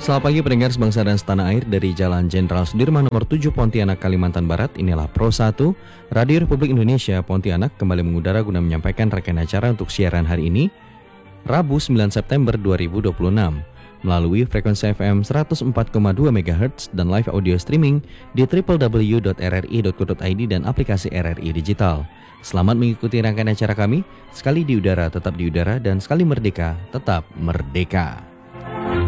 Selamat pagi pendengar sebangsa dan setanah air dari Jalan Jenderal Sudirman nomor 7 Pontianak, Kalimantan Barat. Inilah Pro 1, Radio Republik Indonesia Pontianak kembali mengudara guna menyampaikan rangkaian acara untuk siaran hari ini, Rabu 9 September 2026, melalui frekuensi FM 104,2 MHz dan live audio streaming di www.rri.co.id dan aplikasi RRI Digital. Selamat mengikuti rangkaian acara kami, sekali di udara tetap di udara dan sekali merdeka tetap merdeka.